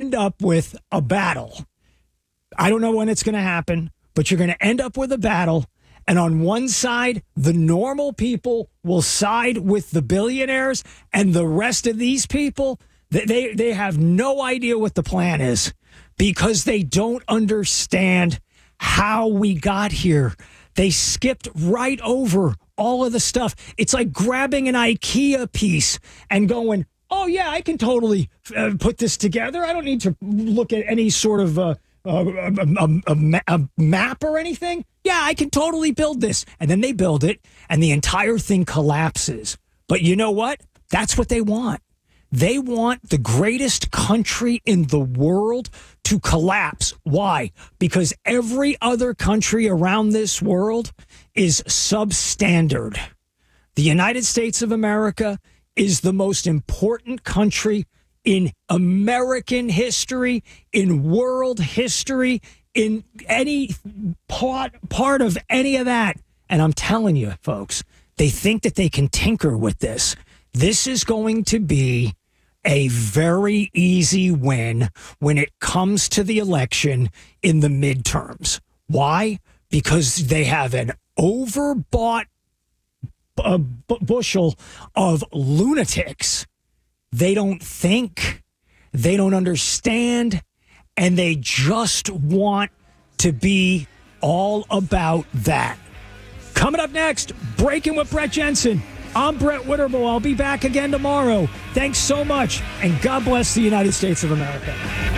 end up with a battle. I don't know when it's going to happen, but you're going to end up with a battle. And on one side, the normal people will side with the billionaires, and the rest of these people, they have no idea what the plan is because they don't understand how we got here. They skipped right over all of the stuff. It's like grabbing an IKEA piece and going, oh, yeah, I can totally put this together. I don't need to look at any sort of a map or anything. Yeah, I can totally build this. And then they build it, and the entire thing collapses. But you know what? That's what they want. They want the greatest country in the world to collapse. Why? Because every other country around this world is substandard. The United States of America is the most important country in American history, in world history, in any part of any of that. And I'm telling you, folks, they think that they can tinker with this. This is going to be a very easy win when it comes to the election in the midterms. Why? Because they have an overbought bushel of lunatics. They don't think, they don't understand, and they just want to be all about that. Coming up next, Breaking with Brett Jensen. I'm Brett Witterbull. I'll be back again tomorrow. Thanks so much, and God bless the United States of America.